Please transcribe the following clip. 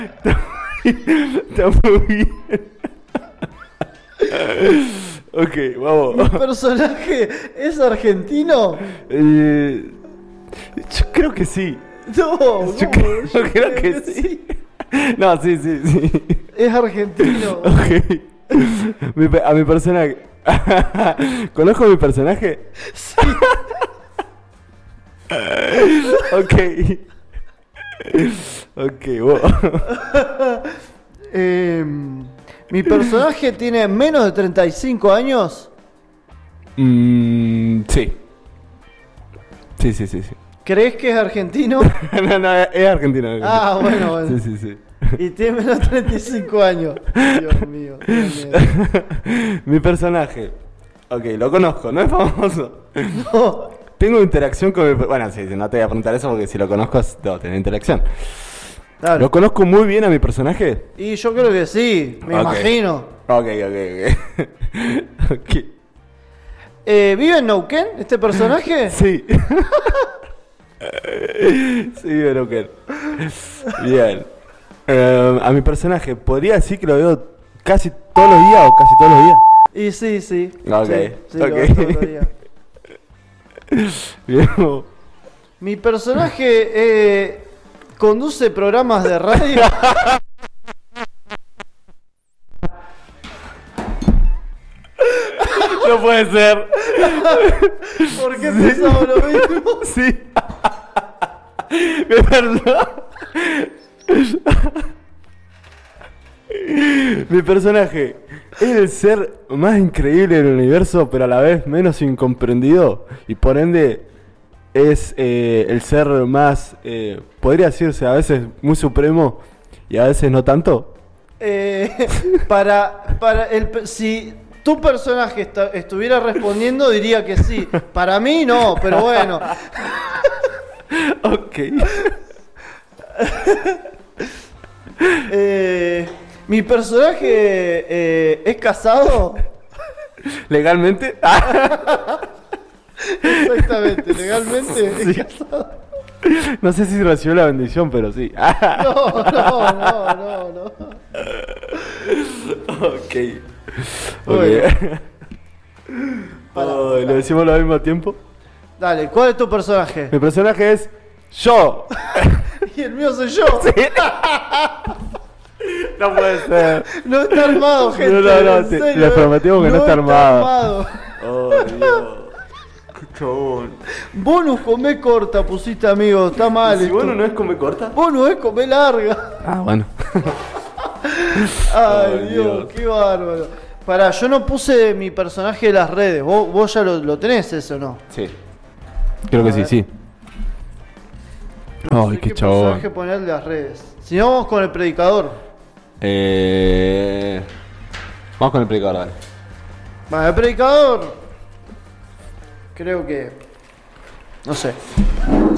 Está muy bien. Ok, vamos. ¿Mi personaje es argentino? Yo creo que sí. No, Yo creo que sí. No, sí. Es argentino. Ok. A mi personaje. ¿Conozco a mi personaje? Sí. Ok. Ok, vos. ¿Mi personaje tiene menos de 35 años? Sí. Sí. ¿Crees que es argentino? No, es argentino. Ah, bueno. Sí. Y tiene menos de 35 años. Dios mío. Mi personaje. Ok, lo conozco, no es famoso. No. Tengo interacción con mi... Bueno, sí, no te voy a preguntar eso porque si lo conozco, debo tener interacción. Claro. ¿Lo conozco muy bien a mi personaje? Y yo creo que sí, me imagino. Ok. Ok. ¿Vive en Neuquén este personaje? Sí. Sí, pero que... Bien. A mi personaje, ¿podría decir que lo veo casi todos los días o casi todos los días? Y sí. Ok, Sí, lo ok. veo todos los días. Bien. Mi personaje conduce programas de radio. No puede ser. ¿Por qué pensamos lo mismo? Sí. Me perdón. Mi personaje es el ser más increíble del universo, pero a la vez menos incomprendido. Y por ende es el ser más, podría decirse a veces muy supremo y a veces no tanto. Si tu personaje estuviera respondiendo, diría que sí. Para mí no, pero bueno. Ok. Mi personaje es casado. ¿Legalmente? Exactamente, legalmente es Sí. casado. No sé si recibió la bendición, pero sí. No. Ok. Bueno. ¿Lo decimos al mismo tiempo? Dale, ¿cuál es tu personaje? Mi personaje es yo. Y el mío soy yo. No puede ser. No está armado, gente. No, en serio, les prometimos que no está armado. Oh, Dios. Qué chabón. Bonus come corta pusiste, amigo. Está mal. Si esto. bueno no es come corta. Bonus es come larga. Ah, bueno. Ay, Dios, qué bárbaro. Pará, yo no puse mi personaje de las redes. ¿Vos ya lo tenés eso, no? Sí. Creo que sí. No Ay, sé qué personaje chabón. poner de las redes. Si no, vamos con el predicador. Vamos con el predicador, dale. Bueno, el predicador. Creo que. No sé.